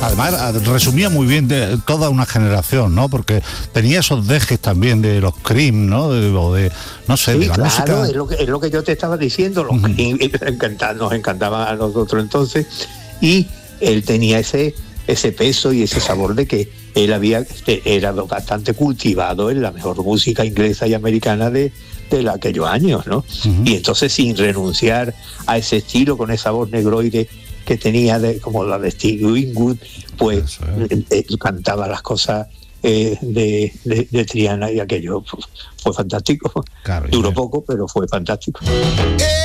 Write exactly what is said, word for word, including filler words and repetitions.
Además, resumía muy bien de toda una generación, ¿no? Porque tenía esos dejes también de los Cream, ¿no? De, o de, no sé, sí, de la claro, música. Es lo, que, es lo que yo te estaba diciendo, los uh-huh. Cream encanta, nos encantaban a nosotros entonces, y él tenía ese, ese peso y ese sabor de que él había era bastante cultivado en la mejor música inglesa y americana de, de aquellos años, ¿no? Uh-huh. Y entonces, sin renunciar a ese estilo, con esa voz negroide que tenía, de, como la de Steve Winwood, pues él, él cantaba las cosas eh, de, de, de Triana, y aquello pues, fue fantástico. Claro, duró poco, pero fue fantástico.